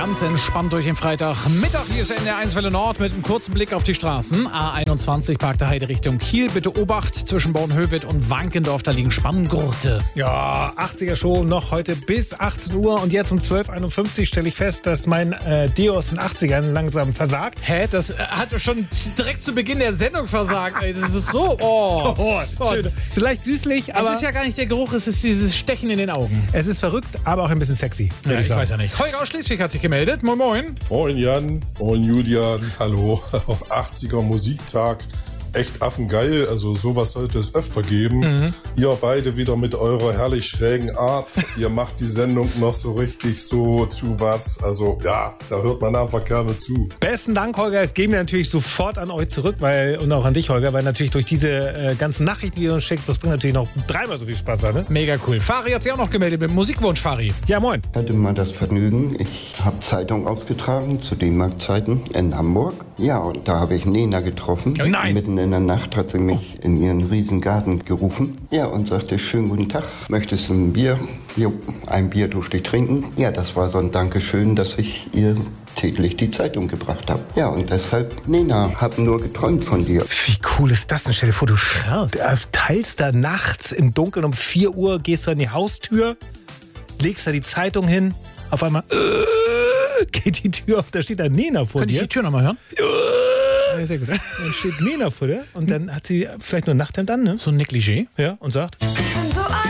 ganz entspannt durch den Freitagmittag. Hier ist NDR 1 Welle Nord mit einem kurzen Blick auf die Straßen. A21 Park der Heide Richtung Kiel. Bitte Obacht, zwischen Bornhöved und Wankendorf, da liegen Spanngurte. Ja, 80er-Show noch heute bis 18 Uhr. Und jetzt um 12.51 Uhr stelle ich fest, dass mein Deo aus den 80ern langsam versagt. Hä? Das hat schon direkt zu Beginn der Sendung versagt. Ey, das ist so... Oh, schön. Ist leicht süßlich, aber... Es ist ja gar nicht der Geruch, es ist dieses Stechen in den Augen. Es ist verrückt, aber auch ein bisschen sexy. Ja, ich weiß ja nicht. Holger aus Schleswig hat sich gemeldet. Moin, moin. Moin Jan, moin Julian, hallo. 80er Musiktag. Echt affengeil, also sowas sollte es öfter geben. Ihr beide wieder mit eurer herrlich schrägen Art. Ihr macht die Sendung noch so richtig so zu was. Also ja, da hört man einfach gerne zu. Besten Dank, Holger. Das geben wir natürlich sofort an euch zurück, und auch an dich, Holger, weil natürlich durch diese ganzen Nachrichten, die ihr uns schickt, das bringt natürlich noch dreimal so viel Spaß, ne? Mega cool. Fari hat sich auch noch gemeldet mit dem Musikwunsch, Fari. Ja, moin. Ich hatte mal das Vergnügen, ich habe Zeitung ausgetragen zu D-Mark-Zeiten in Hamburg. Ja, und da habe ich Nena getroffen. Oh nein! Mitten in der Nacht hat sie mich in ihren Riesengarten gerufen. Ja, und sagte, schönen guten Tag, möchtest du ein Bier? Jo, ein Bier durfte ich trinken. Ja, das war so ein Dankeschön, dass ich ihr täglich die Zeitung gebracht habe. Ja, und deshalb, Nena, hab nur geträumt von dir. Wie cool ist das denn? Stell dir vor, du teilst da nachts im Dunkeln um 4 Uhr, gehst du an die Haustür, legst da die Zeitung hin, auf einmal geht die Tür auf, da steht da Nena vor dir. Kann ich die Tür nochmal hören? Ja, sehr gut. Dann steht Nena vor dir und dann hat sie vielleicht nur ein Nachthemd an, ne? So ein Negligé. Ja, und sagt...